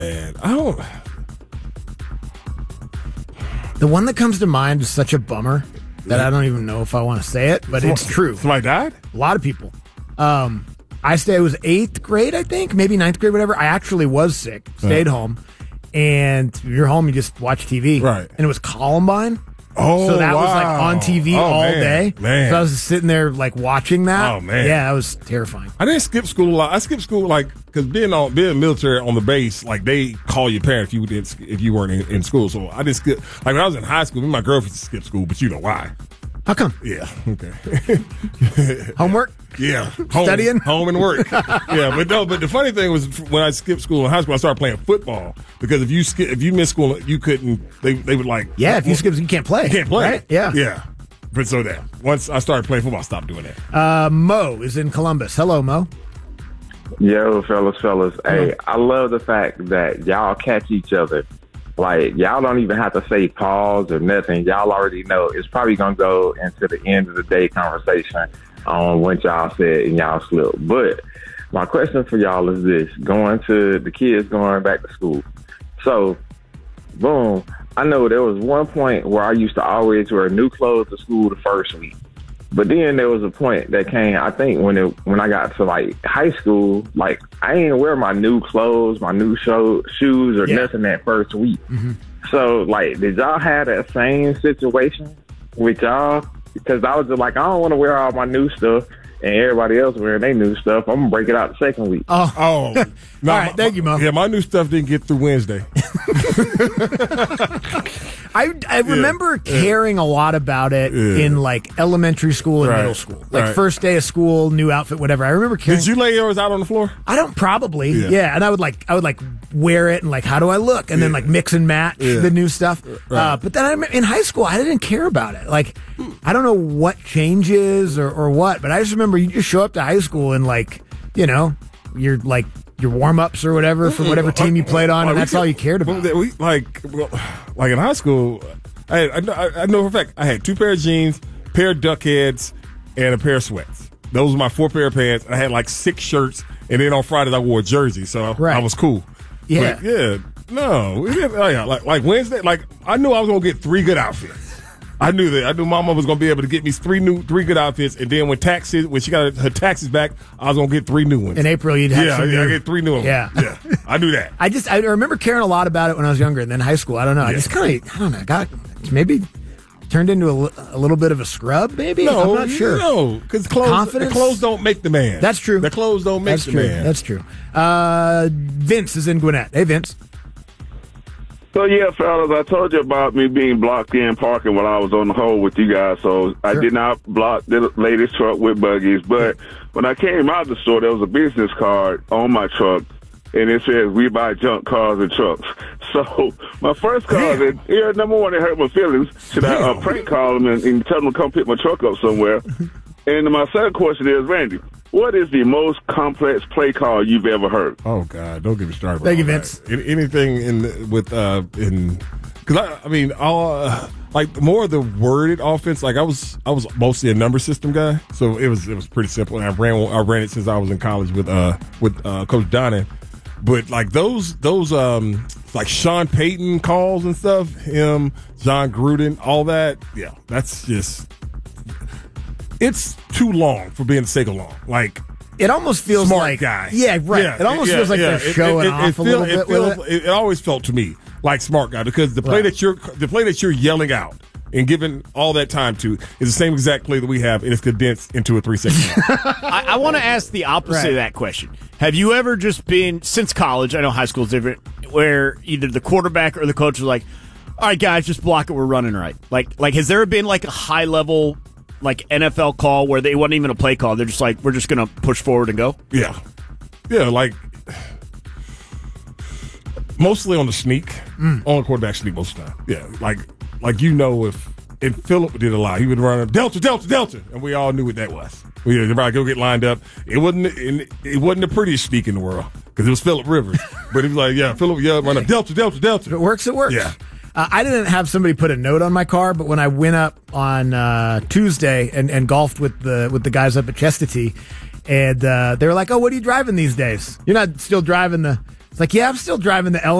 And I don't. The one that comes to mind is such a bummer that I don't even know if I want to say it, but it's true. Somebody died? A lot of people. I was 8th grade, I think, maybe 9th grade, whatever. I actually was sick, stayed home, and you're home, you just watch TV. Right. And it was Columbine. Oh, so that was like wow. on TV all day. Man. So I was just sitting there like watching that. Oh, man. Yeah, that was terrifying. I didn't skip school a lot. I skipped school because being military on the base, like they call your parents if you weren't in school. So I didn't skip. Like when I was in high school, me and my girlfriend used to skip school, but you know why? How come? Yeah. Okay. Homework? Yeah. Studying? Home and work. Yeah. But the funny thing was when I skipped school in high school, I started playing football because if you missed school, you couldn't. They would like. Yeah. If you skip, you can't play. You can't play. Right? Yeah. Yeah. But so that once I started playing football, I stopped doing that. Mo is in Columbus. Hello, Mo. Yo, fellas. Hey, I love the fact that y'all catch each other. Like, y'all don't even have to say pause or nothing. Y'all already know it's probably going to go into the end of the day conversation on what y'all said and y'all slipped. But my question for y'all is this. The kids going back to school. So, boom, I know there was one point where I used to always wear new clothes to school the first week. But then there was a point that came, I think, when I got to, like, high school, like, I didn't wear my new clothes, my new shoes or nothing that first week. Mm-hmm. So, like, did y'all have that same situation with y'all? Because I was just like, I don't want to wear all my new stuff and everybody else wearing their new stuff. I'm going to break it out the second week. Oh. No, all right, thank you, Mo. Yeah, my new stuff didn't get through Wednesday. I remember caring a lot about it in like elementary school and middle school. Like first day of school, new outfit, whatever. I remember caring. Did you lay yours out on the floor? I don't probably. Yeah. And I would like wear it and like, how do I look? And then like mix and match the new stuff. Right. But then in high school, I didn't care about it. Like, I don't know what changes or what, but I just remember you just show up to high school and like, you know, you're like, your warm-ups or whatever for whatever team you played on, and that's all you cared about. Like in high school, I know for a fact I had 2 pair of jeans, pair of duck heads, and a pair of sweats. Those were my 4 pair of pants. I had like 6 shirts, and then on Fridays I wore a jersey, so I was cool. Yeah. But no. Like Wednesday, like I knew I was going to get 3 good outfits. I knew that. I knew my mom was going to be able to get me 3 good outfits, and then when she got her taxes back, I was going to get 3 new ones. In April, you'd have some I get 3 new ones. Yeah. I knew that. I remember caring a lot about it when I was younger, and then high school. I don't know. I just kind of, I don't know, got maybe turned into a little bit of a scrub. Maybe I'm not sure. No, because clothes don't make the man. That's true. The clothes don't make the man. That's true. Vince is in Gwinnett. Hey, Vince. So, yeah, fellas, I told you about me being blocked in parking while I was on the hole with you guys. So I did not block the lady's truck with buggies. But when I came out of the store, there was a business card on my truck, and it says, "We buy junk cars and trucks." So my first call is, number one, it hurt my feelings. Should I prank call them and tell them to come pick my truck up somewhere? And my second question is, Randy, what is the most complex play call you've ever heard? Oh, God, don't get me started. Thank you, Vince. Anything because I mean, like more of the worded offense. Like I was mostly a number system guy, so it was pretty simple. And I ran it since I was in college with Coach Donnan. But like those like Sean Payton calls and stuff, him, John Gruden, all that. Yeah, that's just. It's too long for being the sake of long. Like it almost feels smart like guy. Yeah, right. It almost feels like they're showing off a little bit with it. It always felt to me like smart guy because the play that you're yelling out and giving all that time to is the same exact play that we have, and it's condensed into a 3-second. I want to ask the opposite of that question. Have you ever just been, since college, I know high school is different, where either the quarterback or the coach was like, all right, guys, just block it, we're running right. Like has there been like a high-level like NFL call where they wasn't even a play call? They're just like, we're just going to push forward and go? Yeah. Yeah, like mostly on the sneak. On the quarterback sneak most of the time. Yeah, like if Phillip did a lot, he would run a Delta, and we all knew what that was. Everybody go get lined up. It wasn't the prettiest sneak in the world because it was Phillip Rivers. But he was like, yeah, Phillip, run a Delta. If it works, it works. Yeah. I didn't have somebody put a note on my car, but when I went up on Tuesday and golfed with the guys up at Chestatee, and they were like, "Oh, what are you driving these days? You're not still driving the It's like, yeah, I'm still driving the